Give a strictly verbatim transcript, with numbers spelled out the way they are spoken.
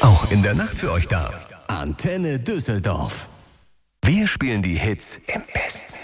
Auch in der Nacht für euch da. Antenne Düsseldorf. Wir spielen die Hits im besten